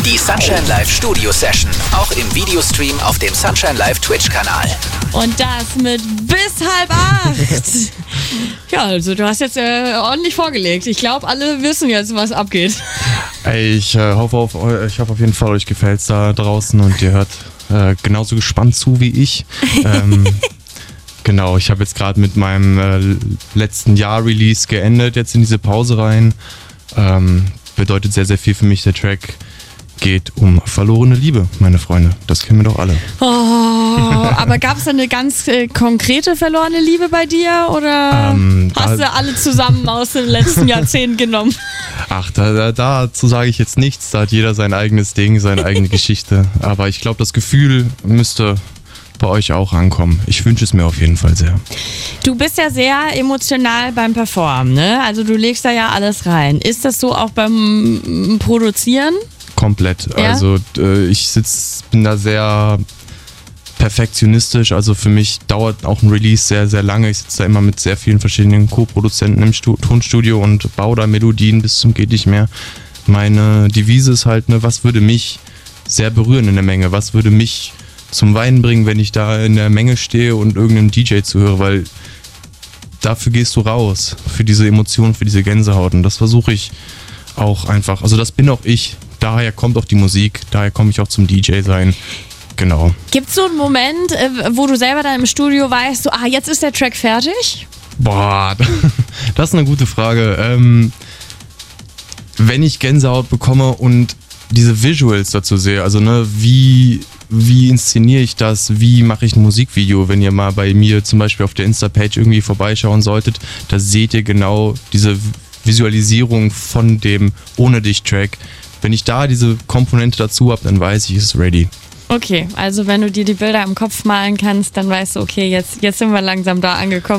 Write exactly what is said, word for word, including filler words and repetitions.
Die Sunshine Live Studio Session, auch im Videostream auf dem Sunshine Live Twitch-Kanal. Und das mit bis halb acht. Ja, also du hast jetzt äh, ordentlich vorgelegt. Ich glaube, alle wissen jetzt, was abgeht. Ey, ich äh, hoffe auf eu- ich hoffe auf jeden Fall, euch gefällt's da draußen und ihr hört äh, genauso gespannt zu wie ich. Ähm, genau, ich habe jetzt gerade mit meinem äh, letzten Jahr-Release geendet, jetzt in diese Pause rein. Ähm, bedeutet sehr, sehr viel für mich. Der Track geht um verlorene Liebe, meine Freunde. Das kennen wir doch alle. Oh, aber gab es eine ganz äh, konkrete verlorene Liebe bei dir oder Ähm, hast da- du alle zusammen aus den letzten Jahrzehnten genommen? Ach, da, da, dazu sage ich jetzt nichts. Da hat jeder sein eigenes Ding, seine eigene Geschichte. Aber ich glaube, das Gefühl müsste bei euch auch ankommen. Ich wünsche es mir auf jeden Fall sehr. Du bist ja sehr emotional beim Performen, ne? Also du legst da ja alles rein. Ist das so auch beim mm, Produzieren? Komplett. Ja? Also äh, ich sitz, bin da sehr perfektionistisch. Also für mich dauert auch ein Release sehr, sehr lange. Ich sitze da immer mit sehr vielen verschiedenen Co-Produzenten im Stu- Tonstudio und baue da Melodien bis zum geht nicht mehr. Meine Devise ist halt, ne, was würde mich sehr berühren in der Menge? Was würde mich zum Weinen bringen, wenn ich da in der Menge stehe und irgendeinem D J zuhöre? Weil dafür gehst du raus. Für diese Emotionen, für diese Gänsehaut. Und das versuche ich auch einfach. Also das bin auch ich. Daher kommt auch die Musik, daher komme ich auch zum D J sein. Genau. Gibt es so einen Moment, äh, wo du selber dann im Studio weißt, so, ah, jetzt ist der Track fertig? Boah, das ist eine gute Frage. Ähm, wenn ich Gänsehaut bekomme und diese Visuals dazu sehe, also ne, wie, wie inszeniere ich das, wie mache ich ein Musikvideo, wenn ihr mal bei mir zum Beispiel auf der Insta-Page irgendwie vorbeischauen solltet, da seht ihr genau diese Visualisierung von dem Ohne dich-Track. Wenn ich da diese Komponente dazu habe, dann weiß ich, es ist ready. Okay, also wenn du dir die Bilder im Kopf malen kannst, dann weißt du, okay, jetzt, jetzt sind wir langsam da angekommen.